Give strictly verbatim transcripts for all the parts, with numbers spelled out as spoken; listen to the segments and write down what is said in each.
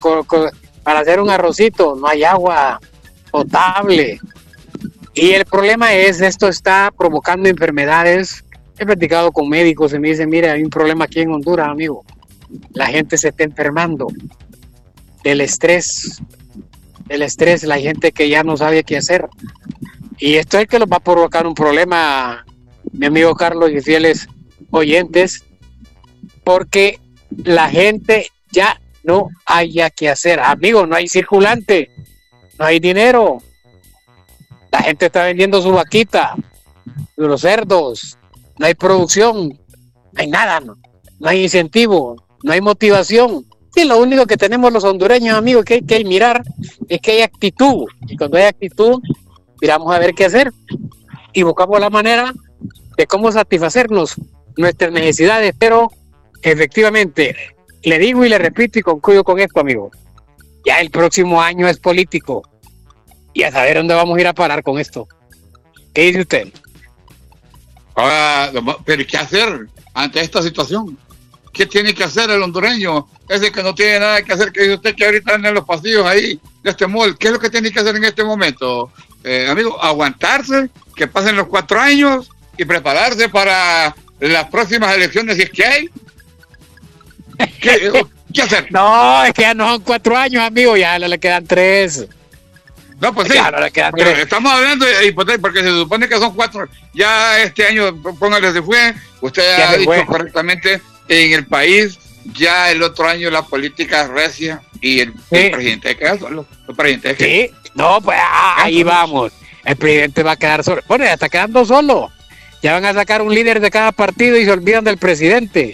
co, co, para hacer un arrocito, no hay agua potable. Y el problema es, esto está provocando enfermedades. He platicado con médicos y me dicen, mira, hay un problema aquí en Honduras, amigo. La gente se está enfermando del estrés, del estrés, la gente que ya no sabe qué hacer. Y esto es que los va a provocar un problema, mi amigo Carlos y fieles oyentes, porque la gente ya no haya que hacer. Amigo, no hay circulante, no hay dinero. La gente está vendiendo su vaquita, los cerdos, no hay producción, no hay nada, no, no hay incentivo, no hay motivación. Y lo único que tenemos los hondureños, amigos, que hay que mirar es que hay actitud. Y cuando hay actitud, miramos a ver qué hacer y buscamos la manera de cómo satisfacernos nuestras necesidades. Pero efectivamente, le digo y le repito y concluyo con esto, amigo, ya el próximo año es político y a saber dónde vamos a ir a parar con esto. ¿Qué dice usted? Ahora, pero ¿qué hacer ante esta situación? ¿Qué tiene que hacer el hondureño? Ese que no tiene nada que hacer, que dice usted que ahorita anda en los pasillos ahí de este mall. ¿Qué es lo que tiene que hacer en este momento? Eh, amigo, aguantarse, que pasen los cuatro años y prepararse para las próximas elecciones si es que hay. ¿Qué, ¿qué hacer? No, es que ya no son cuatro años, amigo, ya le quedan tres. No, pues sí, ya no le quedan pero tres. Estamos hablando de hipotético, porque se supone que son cuatro. Ya este año, póngale, se fue. Usted Ya ha se dicho fue. Correctamente, en el país, ya el otro año la política es recia y el, Sí. el presidente queda solo. El presidente queda. Sí, no, pues ah, ahí vamos. El presidente va a quedar solo. Bueno, ya está quedando solo. Ya van a sacar un líder de cada partido y se olvidan del presidente.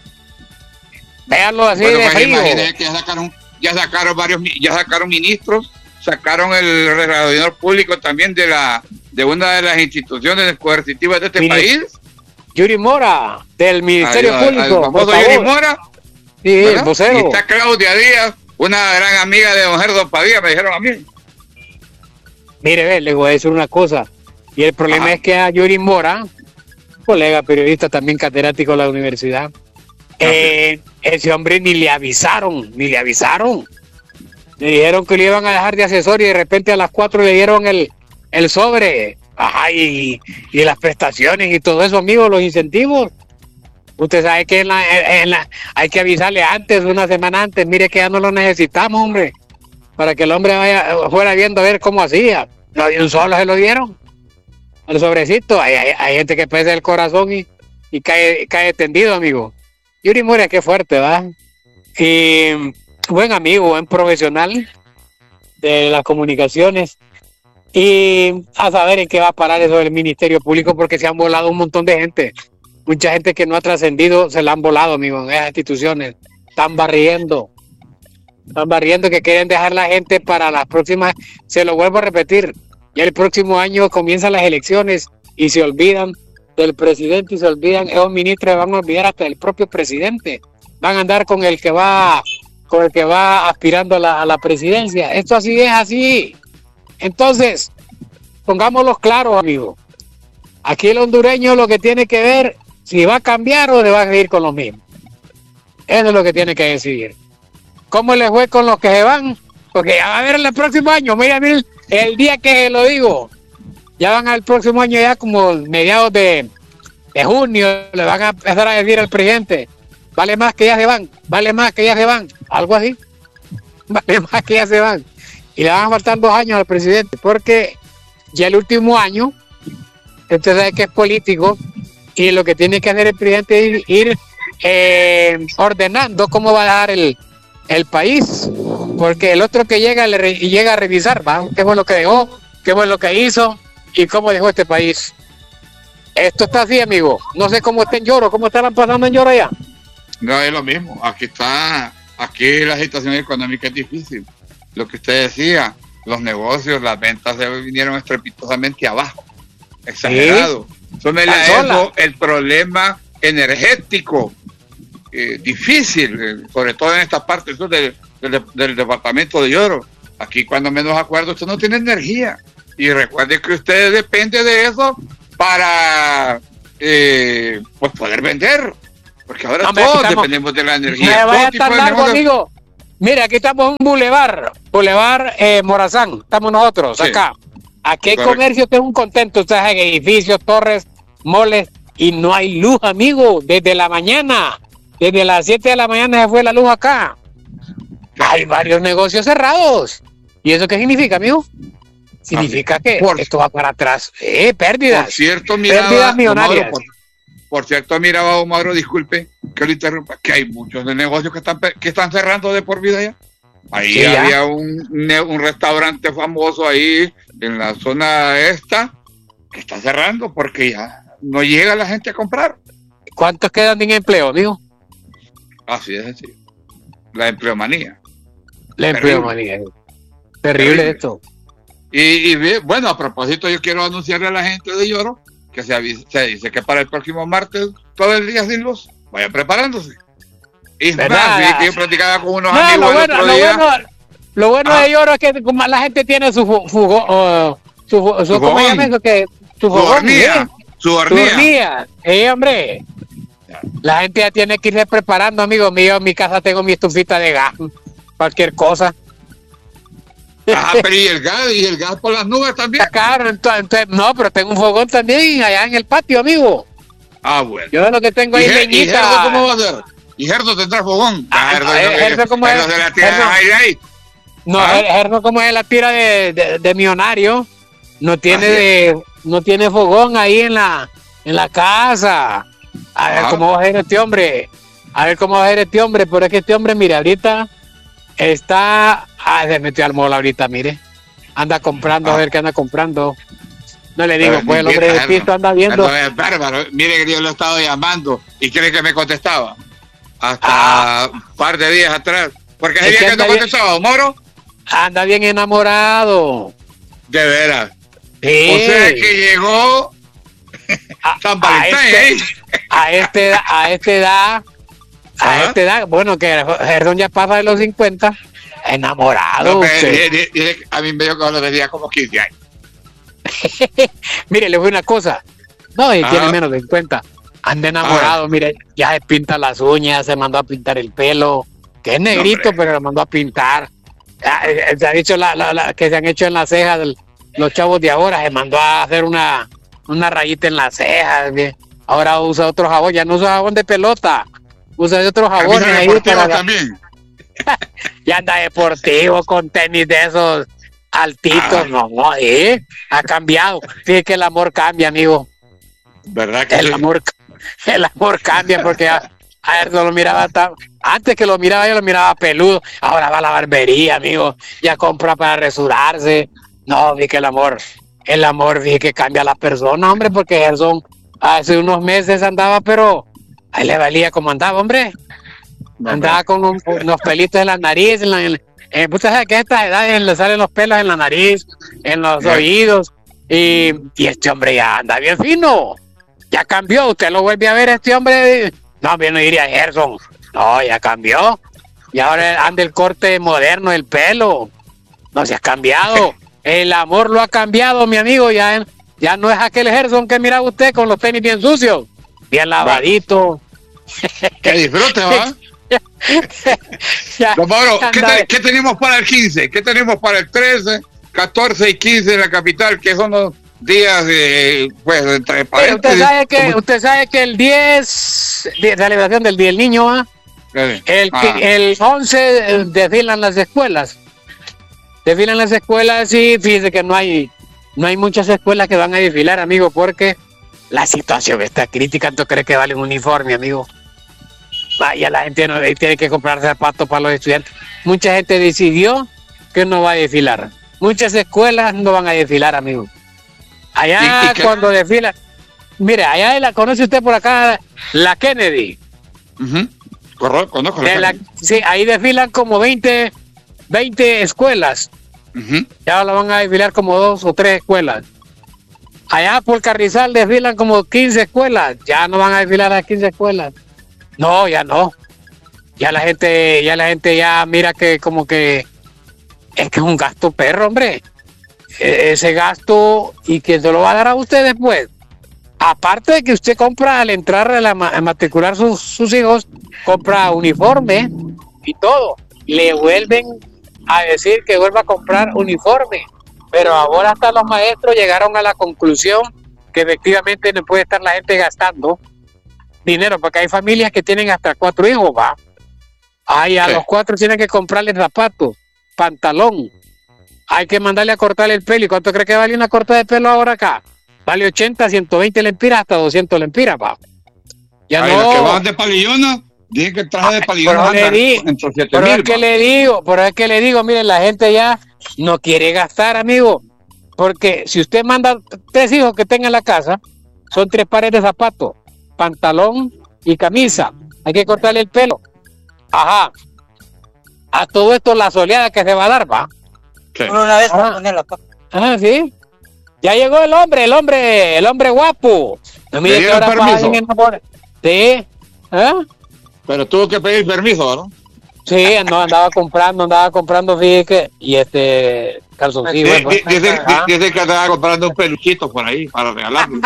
Véanlo así Bueno, de pues frío. imagínese que ya sacaron, ya sacaron varios, ya sacaron ministros, sacaron el reglador público también de la de una de las instituciones coercitivas de este Mini- país. Yuri Mora, del Ministerio Al- al- Público. al famoso por favor. Yuri Mora, Sí, el ¿verdad? vocero. Y está Claudia Díaz, una gran amiga de don Gerardo Padilla, me dijeron a mí. Mire, ve, le voy a decir una cosa. Y el problema Ajá. es que a Yuri Mora, colega periodista también catedrático de la universidad, eh, ese hombre ni le avisaron, ni le avisaron. Le dijeron que le iban a dejar de asesor y de repente a las cuatro le dieron el, el sobre. Ajá, y, y las prestaciones y todo eso, amigos, los incentivos. Usted sabe que en la, en la, hay que avisarle antes, una semana antes. Mire que ya no lo necesitamos, hombre. Para que el hombre vaya fuera viendo a ver cómo hacía. No, de un solo se lo dieron. El sobrecito. Hay, hay, hay gente que pesa el corazón y, y cae, cae tendido, amigo. Yuri Mora, qué fuerte, ¿verdad? Y buen amigo, buen profesional de las comunicaciones. Y a saber en qué va a parar eso del Ministerio Público, porque se han volado un montón de gente. Mucha gente que no ha trascendido se la han volado, amigo, en esas instituciones. Están barriendo. Están barriendo que quieren dejar la gente para las próximas. Se lo vuelvo a repetir. Ya el próximo año comienzan las elecciones y se olvidan del presidente y se olvidan, esos ministros van a olvidar hasta del propio presidente. Van a andar con el que va, con el que va aspirando a la, a la presidencia. Esto así es así. Entonces, pongámoslo claro, amigo. Aquí el hondureño lo que tiene que ver si va a cambiar o le va a seguir con los mismos. Eso es lo que tiene que decidir. ¿Cómo le fue con los que se van? Porque ya va a ver el próximo año. Mira, mira, el día que se lo digo, ya van al próximo año, ya como mediados de, de junio, le van a empezar a decir al presidente, vale más que ya se van, vale más que ya se van, algo así, vale más que ya se van. Y le van a faltar dos años al presidente, porque ya el último año, usted sabe que es político, y lo que tiene que hacer el presidente es ir, ir eh, ordenando cómo va a dejar el, el país, porque el otro que llega le re, y llega a revisar, ¿va? qué fue lo que dejó, qué fue lo que hizo y cómo dejó este país. Esto está así, amigo. No sé cómo está en Lloro, cómo estarán pasando en Lloro allá. No es lo mismo. Aquí está, aquí la situación económica es difícil. Lo que usted decía, los negocios, las ventas se vinieron estrepitosamente abajo. Exagerado. ¿Sí? Súmele a eso el problema energético eh, difícil, eh, sobre todo en esta parte sur del, del, del departamento de Lloro. Aquí, cuando menos acuerdo, usted no tiene energía. Y recuerde que usted depende de eso para eh, pues poder vender. Porque ahora no, todos estamos, dependemos de la energía. Me vaya tan largo, amigo. Mira, aquí estamos en Boulevard, Boulevard eh, Morazán, estamos nosotros, sí. Acá. Aquí hay Correcto. Comercio que es un contento, ustedes en edificios, torres, moles, y no hay luz, amigo, desde la mañana, desde las siete de la mañana se fue la luz acá. Hay varios negocios cerrados. ¿Y eso qué significa, amigo? Significa que por, esto va para atrás. Eh, pérdidas. Por cierto, miraba, pérdidas millonarias. Mauro, por, por cierto, miraba, Mauro, disculpe que lo interrumpa, que hay muchos de negocios que están que están cerrando de por vida ya. Ahí sí, había ya. Un, un restaurante famoso ahí en la zona esta que está cerrando porque ya no llega la gente a comprar. ¿Cuántos quedan sin empleo, amigo? Así es sencillo. La empleomanía. La empleomanía. Terrible, Terrible esto. Y, y bueno, a propósito, yo quiero anunciarle a la gente de Lloro que se, avisa, se dice que para el próximo martes todo el día sin luz, vaya preparándose. Y más, yo platicaba con unos no, amigos lo bueno, el otro lo día. Bueno, lo bueno ah. de Lloro es que la gente tiene su fugo, uh, su, su, su, ¿cómo se llama eso? Que, su su hornilla. Su hornilla. Sí, hombre. La gente ya tiene que irse preparando, amigo mío. En mi casa tengo mi estufita de gas, cualquier cosa. Ah, pero y el gas, y el gas por las nubes también. Claro, entonces, entonces, no, pero tengo un fogón también allá en el patio, amigo. Ah, bueno. Yo lo que tengo ahí es leñita. ¿Y Gerdo cómo va a ser? ¿Y Gerdo tendrá fogón? Ah, Gerdo, Gerdo, Gerdo ¿cómo es? De la tira Gerdo, de ahí. No, ¿ah? Gerdo como es la tira de, de, de millonario, no tiene ah, de, no tiene fogón ahí en la, en la casa. A ver ah. cómo va a ser este hombre. A ver cómo va a ser este hombre, pero es que este hombre, mire, ahorita está, ah, se metió al mall ahorita, mire, anda comprando, ah. a ver qué anda comprando. No le digo, pues el hombre de piso anda viendo. No, es bárbaro, mire que yo lo he estado llamando y cree que me contestaba hasta ah. un par de días atrás, porque ese día que no contestaba, Moro. Anda bien enamorado. De veras. Sí. O sea que llegó a, San Valentín, a, este, a, este, a esta edad, a ¿Ah? esta edad, bueno, que Gerson ya pasa de los cincuenta, enamorado. No, pero, y, y, y, a mí me dio que lo tenía como quince años. Mire, le voy una cosa. No, y tiene menos de cincuenta. Anda enamorado, mire, ya se pinta las uñas, se mandó a pintar el pelo, que es negrito, no, pero lo mandó a pintar. Se ha dicho la, la, la, que se han hecho en las cejas del, los chavos de ahora, se mandó a hacer una, una rayita en las cejas. ¿Bien? Ahora usa otro jabón, ya no usa jabón de pelota, usa otro jabón. Ahí para... también. Ya anda deportivo con tenis de esos altitos, ah. no, no, ¿eh? Ha cambiado. Fíjate que el amor cambia, amigo. ¿Verdad que el sí? amor, el amor cambia porque a, a él no lo miraba tan, antes que lo miraba yo lo miraba peludo, ahora va a la barbería, amigo, ya compra para resurarse. No, vi que el amor, el amor vi que cambia a las personas, hombre, porque Gerson hace unos meses andaba, pero ahí le valía como andaba, hombre. Andaba con un, unos pelitos en la nariz, en la, en, eh, usted sabe que a estas edades le salen los pelos en la nariz, en los yeah. oídos, y, y este hombre ya anda bien fino, ya cambió. Usted lo vuelve a ver, este hombre, no, bien no diría Gerson, no, ya cambió, y ahora anda el corte moderno del pelo, no se ha cambiado, el amor lo ha cambiado, mi amigo, ya, ya no es aquel Gerson que mira usted con los tenis bien sucios, bien lavadito. Que disfrute, ¿va? Don Mauro, ¿qué, te, ¿qué tenemos para el quince? ¿Qué tenemos para el trece, catorce y quince en la capital? Que son los días de, pues, entre paréntesis. Usted sabe que, usted sabe que el diez, de celebración del Día del Niño, ¿eh? Sí. el, ah. el once desfilan las escuelas. Desfilan las escuelas y fíjese que no hay, no hay muchas escuelas que van a desfilar, amigo, porque la situación está crítica. ¿Tú crees que vale un uniforme, amigo? Vaya, la gente no tiene que comprar zapatos para los estudiantes. Mucha gente decidió que no va a desfilar. Muchas escuelas no van a desfilar, amigo. Allá ¿Y, y cuando desfila, mire, allá la conoce usted por acá, la Kennedy. Uh-huh. Correcto, conozco la la, sí, ahí desfilan como veinte, veinte escuelas. Uh-huh. Ya la van a desfilar como dos o tres escuelas. Allá por Carrizal desfilan como quince escuelas. Ya no van a desfilar a quince escuelas. No, ya no. Ya la gente, ya la gente ya mira que como que es que es un gasto perro, hombre. E- ese gasto, y que se lo va a dar a usted después. Aparte de que usted compra al entrar a, la, a matricular sus, sus hijos, compra uniforme y todo. le vuelven a decir que vuelva a comprar uniforme. Pero ahora hasta los maestros llegaron a la conclusión que efectivamente no puede estar la gente gastando dinero, porque hay familias que tienen hasta cuatro hijos, va. Ay, a sí. Los cuatro tienen que comprarle zapatos, pantalón. Hay que mandarle a cortarle el pelo. ¿Y cuánto cree que vale una corta de pelo ahora acá? Vale ochenta, ciento veinte lempiras, hasta doscientos lempiras, va. Ya Ay, no. Los que van de palillona, dicen que el traje de palillona anda entre siete mil. Pero es que le digo, pero es que le digo, miren, la gente ya no quiere gastar, amigo. Porque si usted manda tres hijos que tenga en la casa, son tres pares de zapatos, pantalón y camisa. Hay que cortarle el pelo. Ajá. A todo esto la soleada que se va a dar, va. Sí. Una vez para ponerla. Ah, sí. Ya llegó el hombre, el hombre, el hombre guapo. No mire que ahora permiso. Sí. ¿Eh? Pero tuvo que pedir permiso, ¿no? Sí, no, andaba comprando, andaba comprando, fíjate, y este calzoncillo. Sí, bueno, dice, ¿ah? dice que andaba comprando un peluchito por ahí para regalarlo.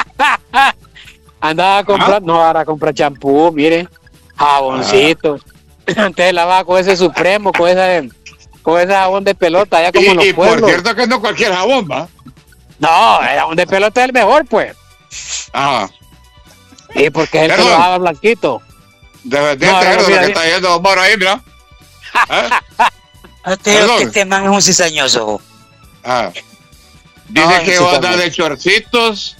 Andaba comprando, ¿ah? No, ahora compra champú, mire, jaboncito. Ah. Antes lavaba con ese Supremo, con ese, con ese jabón de pelota, allá como y, en los y pueblos. Por cierto que no cualquier jabón, ¿va? No, el jabón de pelota es el mejor, pues. Ajá. Y porque él se lo daba blanquito. De verdad, no, no, lo que está yendo Moro ahí, mira. ¿Eh? No te digo que este man es un cizañoso. Ah. Dice no, que va a andar de chorcitos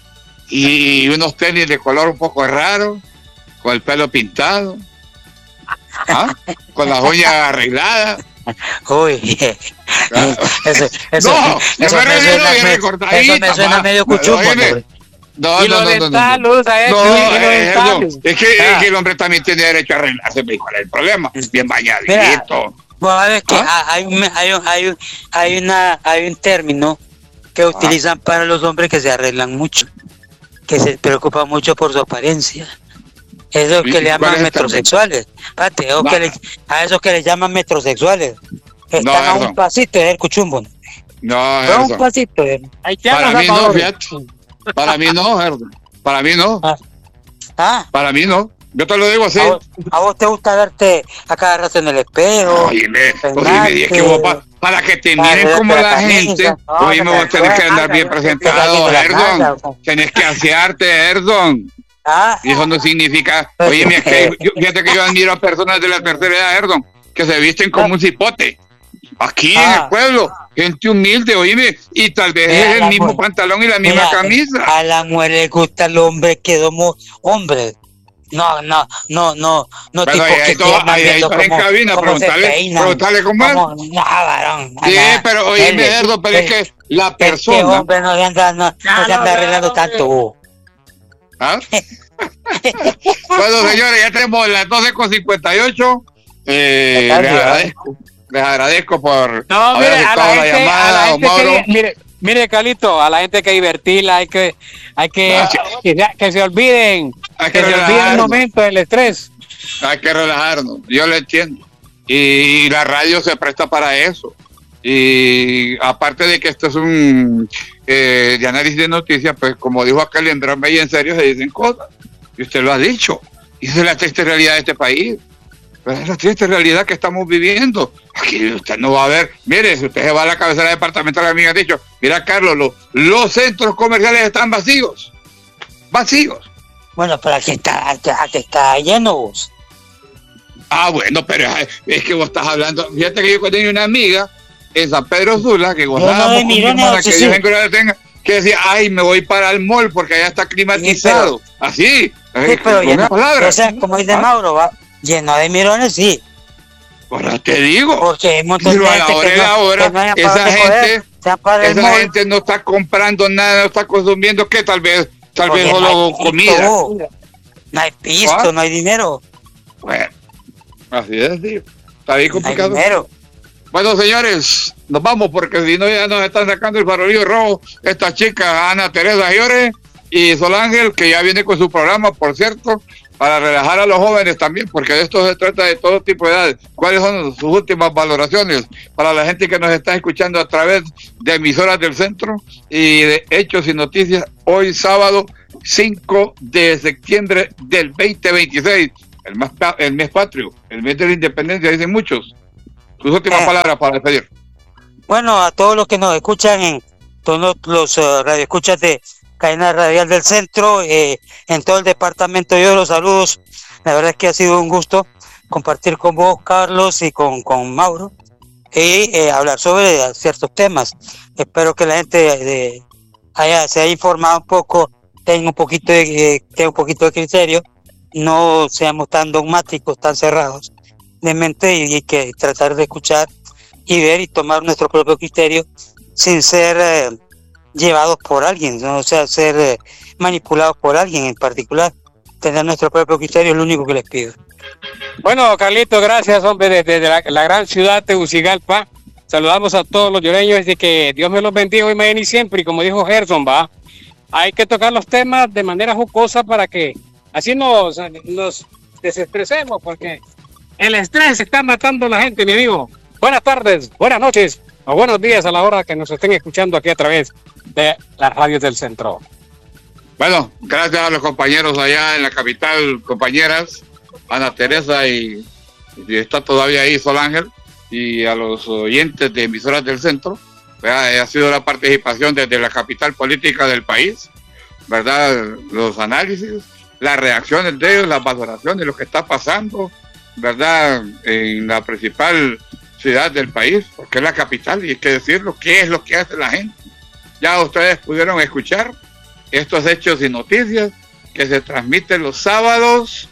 y unos tenis de color un poco raro, con el pelo pintado, ¿ah? Con las uñas arregladas. Uy, ¿ah? eso, eso, no, eso, me me suena, me, eso me suena medio cuchumbo. No, y no, lo no, dental, no, no. Usa eso, no, y lo eh, no. Es, que, ah. es que el hombre también tiene derecho a arreglarse, pero ¿cuál es el problema? Bien bañadito. Mira, vos sabés que ¿ah? hay, un, hay, un, hay, un, hay, una, hay un término que ¿ah? utilizan para los hombres que se arreglan mucho, que se preocupan mucho por su apariencia. Eso que le llaman metrosexuales. Pate, o que le, a esos que le llaman metrosexuales. Están no, a un pasito del cuchumbo. No, a un pasito. Eh. Para mí no, fíjate. Para mí no, Gerdo. Para mí no. Ah. ah. Para mí no. Yo te lo digo así. ¿A vos, a vos te gusta verte a cada rato en el espejo? Oíme, oíme, es que vos pa, para que te miren como la, la gente, no, oíme, vos tenés que andar bien presentado, Erdon. Tenés que asearte, Erdon. Ah. Y eso no significa, oíme, es que yo, fíjate que yo admiro a personas de la tercera edad, Erdon, que se visten como un cipote. Aquí ah. en el pueblo, gente humilde, oíme, y tal vez mira, es el mismo mujer. pantalón y la misma mira, camisa. A la mujer le gusta el hombre que somos hombres. No, no, no, no, no tipo ahí, que todo, ahí, ahí está en cabina, preguntarle, preguntarle cómo es. No, varón. Sí, nada. Pero oíme, Gerdo, pero el, es que la persona. Este hombre no se anda, no, no se anda arreglando tanto. ¿Ah? Bueno, señores, ya tenemos las doce con cincuenta y ocho. Eh, les agradezco. Les agradezco por no, haber mire, aceptado la, la gente, llamada, a la gente que, mire, mire, Calito, a la gente que divertirla, hay que, hay que, no, que, que, que se olviden, hay que, que se olviden el momento del estrés. Hay que relajarnos, yo lo entiendo. Y la radio se presta para eso. Y aparte de que esto es un eh, de análisis de noticias, pues como dijo acá el Embrame, y en serio se dicen cosas. Y usted lo ha dicho. Y esa es la triste realidad de este país. Es la triste realidad que estamos viviendo. Aquí usted no va a ver. Mire, si usted se va a la cabecera departamental, a mí me han dicho, mira, Carlos, lo, los centros comerciales están vacíos. Vacíos. Bueno, pero aquí está, aquí, aquí está lleno vos. Ah, bueno, pero es que vos estás hablando. Fíjate que yo tenía una amiga en San Pedro Sula que gozábamos con mi hermana, que Dios en gloria tenga, que decía, ay, me voy para el mall porque allá está climatizado. Sí, pero, así. Sí, pero lleno, o sea, como dice ¿ah? Mauro, va. Lleno de mirones, sí. Ahora te digo. Porque hay un montón de gente que no, ahora, no esa gente, poder, esa gente no está comprando nada, no está consumiendo, ¿qué? Tal vez, tal vez solo no comida. No hay pisto, ¿ah? No hay dinero. Bueno, así es, tío. Está bien complicado. No hay dinero. Bueno, señores, nos vamos porque si no ya nos están sacando el farolillo rojo esta chica, Ana Teresa Llores y Sol Ángel, que ya viene con su programa, por cierto, para relajar a los jóvenes también, porque de esto se trata de todo tipo de edades. ¿Cuáles son sus últimas valoraciones para la gente que nos está escuchando a través de emisoras del centro y de Hechos y Noticias hoy sábado cinco de septiembre del veinte veintiséis? el, más, el mes patrio, el mes de la independencia, dicen muchos. Tus últimas Eh. palabras para despedir. Bueno, a todos los que nos escuchan en todos los uh, radioescuchas de Cadena Radial del Centro, eh, en todo el departamento, yo los saludos. La verdad es que ha sido un gusto compartir con vos, Carlos, y con, con Mauro, y eh, hablar sobre ciertos temas. Espero que la gente de, haya, se haya informado un poco, tenga un poquito de, eh, tenga un poquito de criterio, no seamos tan dogmáticos, tan cerrados de mente, y, y que tratar de escuchar y ver y tomar nuestro propio criterio sin ser eh, llevados por alguien, ¿no? O sea, ser eh, manipulados por alguien en particular. Tener nuestro propio criterio es lo único que les pido. Bueno, Carlito, gracias, hombre, desde la, la gran ciudad de Tegucigalpa. Saludamos a todos los lloreños y que Dios me los bendiga hoy, mañana y siempre. Y como dijo Gerson, va, hay que tocar los temas de manera jocosa para que así nos, nos desestresemos, porque el estrés está matando a la gente, mi amigo. Buenas tardes, buenas noches o buenos días a la hora que nos estén escuchando aquí a través de las radios del centro. Bueno, gracias a los compañeros allá en la capital, compañeras, Ana Teresa y, y está todavía ahí Sol Ángel, y a los oyentes de emisoras del centro. ¿Verdad? Ha sido la participación desde la capital política del país, ¿verdad? Los análisis, las reacciones de ellos, las valoraciones de lo que está pasando, ¿verdad? En la principal ciudad del país, porque es la capital y hay que decirlo, qué es lo que hace la gente. Ya ustedes pudieron escuchar estos hechos y noticias que se transmiten los sábados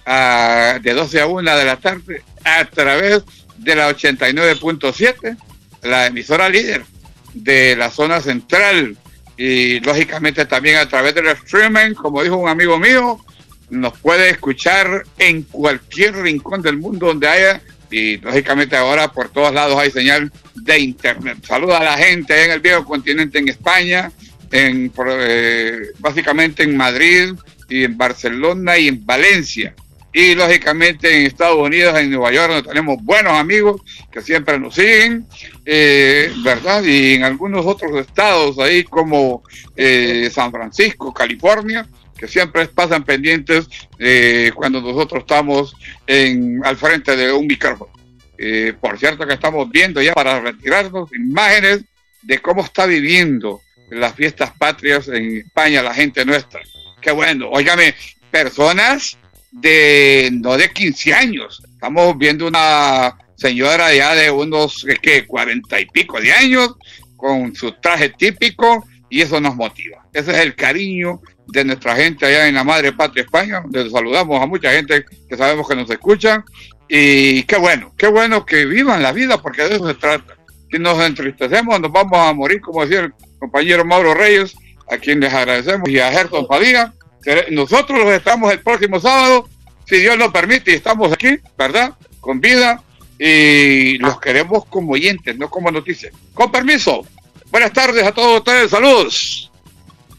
a, de doce a una de la tarde a través de la ochenta y nueve punto siete, la emisora líder de la zona central, y lógicamente también a través del streaming, como dijo un amigo mío, nos puede escuchar en cualquier rincón del mundo donde haya, y lógicamente ahora por todos lados hay señal de internet. Saluda a la gente en el viejo continente, en España, en eh, básicamente en Madrid y en Barcelona y en Valencia, y lógicamente en Estados Unidos, en Nueva York, donde tenemos buenos amigos que siempre nos siguen, eh, ¿verdad? Y en algunos otros estados ahí como eh, San Francisco, California, que siempre pasan pendientes eh, cuando nosotros estamos en, al frente de un micrófono. Eh, por cierto que estamos viendo ya, para retirarnos, imágenes de cómo está viviendo las fiestas patrias en España la gente nuestra. Qué bueno, óigame, personas de no de quince años, estamos viendo una señora ya de unos que cuarenta y pico de años con su traje típico, y eso nos motiva. Ese es el cariño de nuestra gente allá en la madre patria España, donde saludamos a mucha gente que sabemos que nos escucha, y qué bueno, qué bueno que vivan la vida, porque de eso se trata. Si nos entristecemos, nos vamos a morir, como decía el compañero Mauro Reyes, a quien les agradecemos, y a Gerson Padilla. Nosotros los estamos el próximo sábado, si Dios lo permite, y estamos aquí, ¿verdad? Con vida, y los queremos como oyentes, no como noticias. Con permiso, buenas tardes a todos ustedes, saludos.